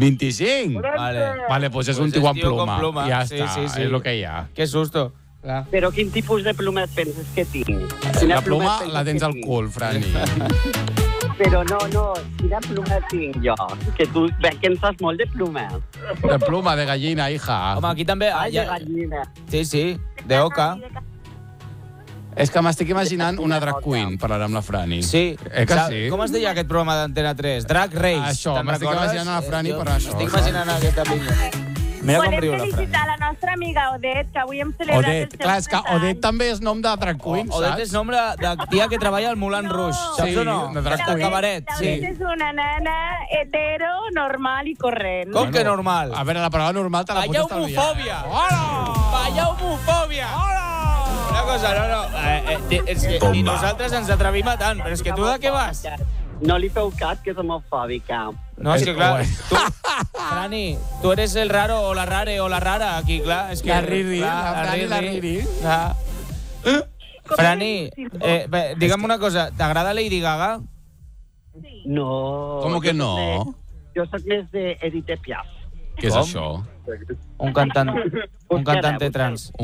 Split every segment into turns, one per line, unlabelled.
25? Vale, pues és un tio amb pluma. Ja està, és el que hi ha.
Que susto. Clar.
Però quin tipus de pluma et penses que tinc?
La pluma la tens al cul, Frani.
Però no, quina pluma tinc jo? Que tu veig que en saps molt de pluma.
De pluma, de gallina, hija.
Home, aquí també...
De gallina.
Sí, de oca.
És que m'estic imaginant una drag queen parlant amb la Frani.
Sí.
Que sí?
Com es deia aquest programa d'Antena 3? Drag Race.
Això, m'estic imaginant a la Frani per això.
M'estic imaginant aquesta pinya. Mira com riu la
Volem
Frani.
felicitar la nostra amiga Odette, que avui hem celebrat
Odet, clar, és que Odet també és nom de drag queen,
Odette
saps?
és nom de tia que treballa al Moulin Rouge, saps o no?
de drag queen.
Cabaret, sí.
Odette és una nena hetero, normal i corrent.
Com que normal?
A veure, la paraula normal te la pots
Vaya
estalviar.
homofòbia!
Hola!
Vaya homofòbia! Hola! Una cosa, no. És que ni nosaltres ens atrevim a tant, però és que tu de què vas?
No li feu cap, que és homofòbica.
No, és que clar, tu, Frani, tu eres el raro o la rare o la rara aquí, clar. És que,
La Riri,
clar,
la Frani, la Riri.
Clar. Frani, digue'm una cosa, t'agrada Lady Gaga?
No.
Com que no?
Jo soc més de Edith Piaf.
Què és
Com?
això?
Un cantante trans.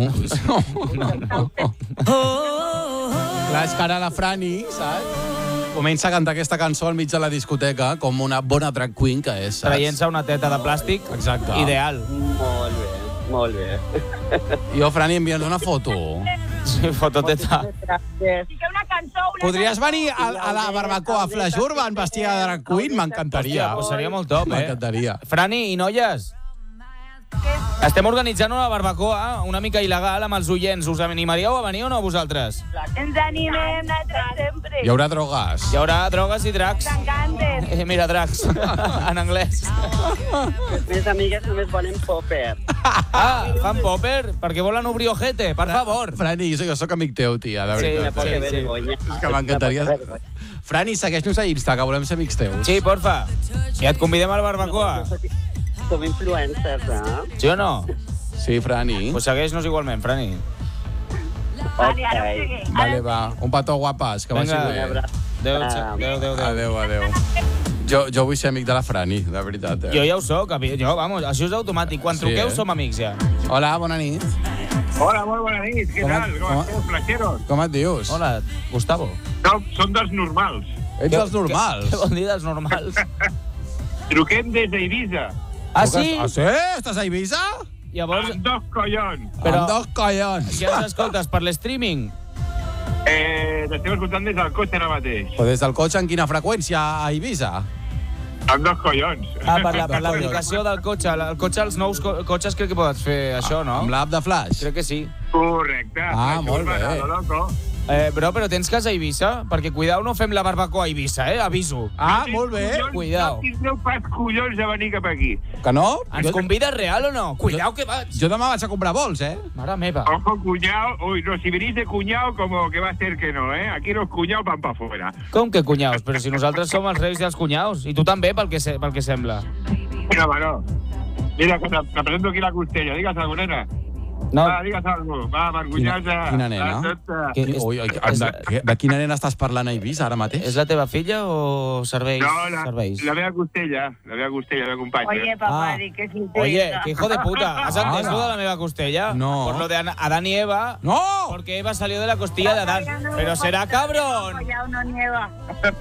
Clar, és que ara la Frani, saps? Comença a cantar aquesta cançó al mig de la discoteca com una bona drag queen que és, saps?
Traient-se una teta de plàstic.
Exacte.
Ideal.
Molt bé.
Jo, Frani, envia'ns una foto.
Sí, fototeta.
Gràcies.
Sí que una cançó,
Podries venir a la barbacoa Flash Urban vestida de drag queen? M'encantaria.
Pues seria molt top,
M'encantaria.
Frani i noies, estem organitzant una barbacoa una mica il·legal amb els oients. Us animaríeu a venir o no, vosaltres?
ens animem nosaltres sempre.
Hi haurà drogues.
Hi haurà drogues i dracs.
T'encanten.
Mira, dracs, en anglès.
Les meves amigues només volen popper.
Fan popper? Perquè volen obrir ojete, per favor.
Frani, jo soc amic teu, tia, de
Sí,
veritat.
Que vergonya.
És que m'encantaria. Frani, segueix-nos a Insta, que volem ser amics teus.
Sí, porfa. I et convidem a la barbacoa.
Som influencers,
Sí o no?
Sí, Frani.
Pues segueix-nos igualment, Frani.
Vale, ara ho seguim.
Vale, va. Un petó guapes, que vagi
Vinga.
bé.
Adéu.
Adéu. Jo vull ser amic de la Frani, de veritat.
Jo ja ho soc, jo, vamos, això és automàtic. Quan truqueu som amics ja.
Hola, bona nit.
Hola, molt bona nit. Què tal? Com esteu, flaixeros?
Com et dius?
Hola, Gustavo.
No, som dels normals.
Ets dels normals.
Què vol dir dels normals?
Truquem des d'Eivissa.
Ah, sí?
Ah, sí? Estàs a Eivissa?
Llavors,
Amb 2 collons.
Però-
Amb 2 collons.
què ens escoltes, per l'streaming?
T'estem escoltant des del cotxe ara mateix.
O des del cotxe, en quina freqüència a Eivissa?
Amb 2 collons.
Ah, per l'aplicació del cotxe. El cotxe, els nous cotxes crec que pots fer això, no?
Amb l'app de Flash?
Crec que sí.
Correcte.
Ah, molt bé.
Loco.
Bro, però tens casa a Eivissa? Perquè, cuidao, no fem la barbacoa a Eivissa, aviso.
Ah, molt bé.
Cuidao.
No tindreu pas collons de venir cap aquí.
Que no?
Ens convides real o no? Cuidao que vaig.
Jo demà vaig a comprar vols,
Mare meva.
Ojo, cuñado. Uy, no, si venís de cuñado, como que va a ser que no, ¿eh? Aquí los cuñados van para afuera.
Com que cunyaus? Però si nosaltres som els reis dels cunyaus. I tu també, pel que sembla.
Mira, mano. Mira, que te presento aquí la costella. Digas algo, nena.
No,
Va, digues alguna cosa. Va, vergonyosa.
Quina nena?
que
Ui, de quina nena estàs parlant a Eivissa ara mateix?
és la teva filla o serveis?
No,
serveis?
la meva costella, la meva companya.
Oye, papá,
Ah.
di que sí.
Oye, que hijo de puta. ¿Has
Ah,
entendido de la meva costella?
No.
Por lo de Adán y Eva.
No!
Porque Eva salió de la costilla de Adán. Pero será cabrón.
Ya uno nieva.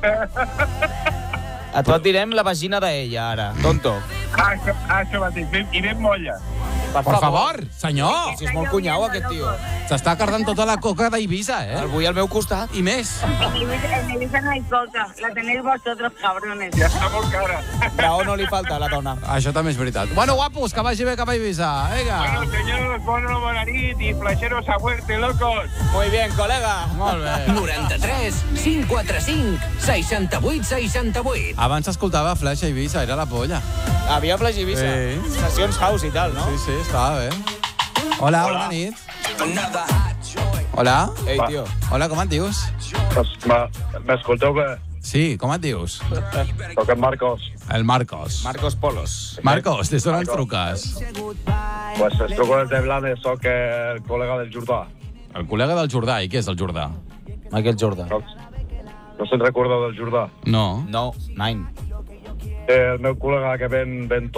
A tu et direm la vagina d'ella, ara. Tonto.
Això mateix, i ben molla.
Per
Per favor, senyor!
Si és molt cunyau, aquest tio.
S'està carregant tota la coca d'Eivissa,
El vull al meu costat.
I més.
En Elisa no hay coca, la tenéis vosotros, cabrones.
Ja està molt cara.
Raó no li falta a la dona.
Això també és veritat. Bueno, guapos, que vagi bé cap a Eivissa. Vinga.
Bueno, senyors, bona nit i flaixeros a muerte, locos.
Muy bien, colega.
Molt bé.
93 545 68 68.
Abans s'escoltava Flash a Eivissa, era la polla.
Havia Flash Eivissa.
Sí.
Sessions house i tal, no?
Sí, estava bé. Hola, bona nit. Hola.
Ei, tio.
Hola, com et dius?
M'escolteu bé?
Sí, com et dius?
Soc en Marcos.
El Marcos.
Marcos Polos.
Marcos, des d'on ens truques?
Pues es truco des de Blanes, soc el col·lega del Jordà.
El col·lega del Jordà. I què és el Jordà?
Michael Jordan.
No se'n recorda del Jordà?
No.
No, nine.
El meu col·lega que ven